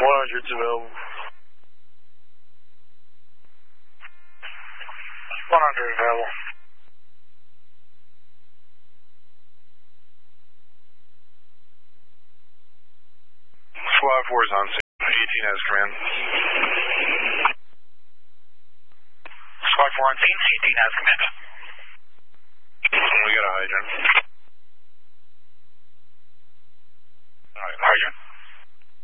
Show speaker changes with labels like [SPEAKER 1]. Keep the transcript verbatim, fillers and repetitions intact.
[SPEAKER 1] one hundred's available.
[SPEAKER 2] one hundred available.
[SPEAKER 3] Squad four is on scene. eighteen has command.
[SPEAKER 2] Squad four on scene. eighteen has command.